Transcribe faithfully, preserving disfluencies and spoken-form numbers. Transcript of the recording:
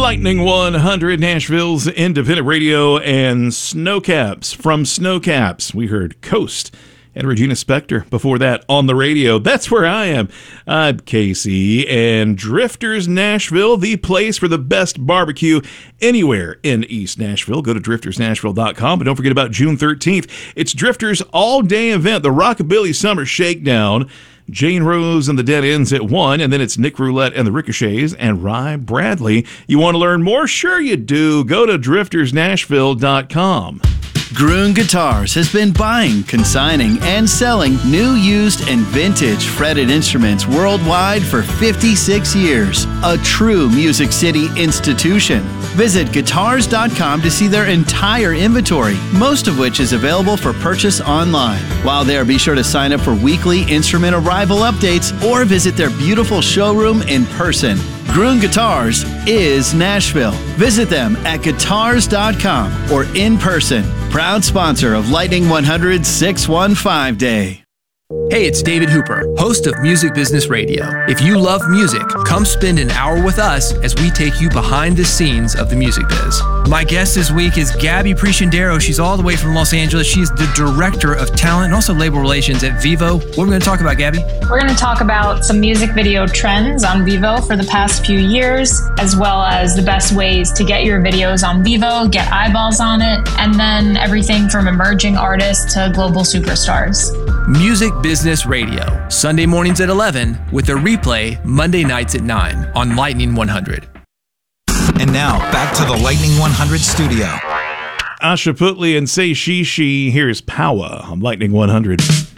Lightning one hundred, Nashville's independent radio, and Snowcaps. From Snowcaps, we heard Coast and Regina Spektor. Before that, on the radio, That's Where I Am. I'm Casey, and Drifters Nashville, the place for the best barbecue anywhere in East Nashville. Go to drifters nashville dot com, but don't forget about June thirteenth. It's Drifters' all-day event, the Rockabilly Summer Shakedown. Jane Rose and the Dead Ends at one, and then it's Nick Roulette and the Ricochets and Rye Bradley. You want to learn more? Sure you do. Go to drifters nashville dot com. Gruen Guitars has been buying, consigning, and selling new, used, and vintage fretted instruments worldwide for fifty-six years. A true Music City institution. Visit guitars dot com to see their entire inventory, most of which is available for purchase online. While there, be sure to sign up for weekly instrument arrival updates or visit their beautiful showroom in person. Gruen Guitars is Nashville. Visit them at guitars dot com or in person. Proud sponsor of Lightning one hundred six one five Day. Hey, it's David Hooper, host of Music Business Radio. If you love music, come spend an hour with us as we take you behind the scenes of the music biz. My guest this week is Gabby Prescindero. She's all the way from Los Angeles. She's the Director of Talent and also Label Relations at Vevo. What are we going to talk about, Gabby? We're going to talk about some music video trends on Vevo for the past few years, as well as the best ways to get your videos on Vevo, get eyeballs on it, and then everything from emerging artists to global superstars. Music Business Radio, Sunday mornings at eleven, with a replay Monday nights at nine on Lightning one hundred. And now, back to the Lightning one hundred studio. Asha Putley and Say She She. Here's Power on Lightning one hundred.